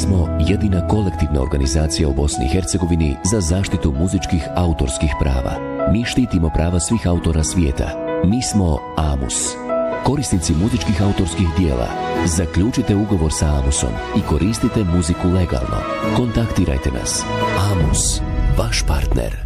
smo jedina kolektivna organizacija u Bosni i Hercegovini za zaštitu muzičkih autorskih prava. Mi štitimo prava svih autora svijeta. Mi smo AMUS. Korisnici muzičkih autorskih dijela, zaključite ugovor sa AMUS-om i koristite muziku legalno. Kontaktirajte nas. AMUS, vaš partner.